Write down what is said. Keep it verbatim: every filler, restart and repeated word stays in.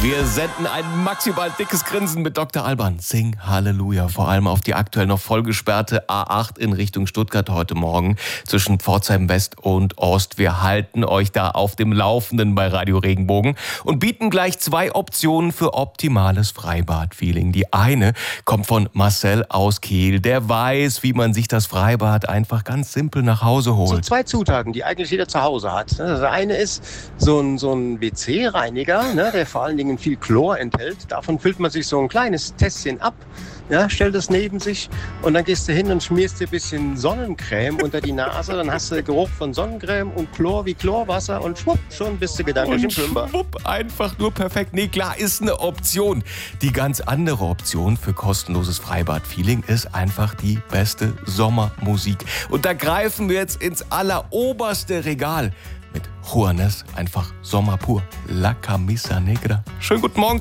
Wir senden ein maximal dickes Grinsen mit Doktor Alban. Sing Halleluja. Vor allem auf die aktuell noch vollgesperrte A acht in Richtung Stuttgart heute Morgen zwischen Pforzheim West und Ost. Wir halten euch da auf dem Laufenden bei Radio Regenbogen und bieten gleich zwei Optionen für optimales Freibad-Feeling. Die eine kommt von Marcel aus Kiel. Der weiß, wie man sich das Freibad einfach ganz simpel nach Hause holt. So zwei Zutaten, die eigentlich jeder zu Hause hat. Das eine ist so ein, so ein W C-Reiniger, ne, der vor allen Dingen viel Chlor enthält. Davon füllt man sich so ein kleines Tässchen ab, ja, stellt es neben sich und dann gehst du hin und schmierst dir ein bisschen Sonnencreme unter die Nase. Dann hast du Geruch von Sonnencreme und Chlor wie Chlorwasser und schwupp, schon bist du gedanklich im Schwimmbad. Schwupp, einfach nur perfekt. Nee, klar, ist eine Option. Die ganz andere Option für kostenloses Freibad-Feeling ist einfach die beste Sommermusik. Und da greifen wir jetzt ins alleroberste Regal. Mit Juanes einfach Sommer pur. La Camisa Negra. Schönen guten Morgen.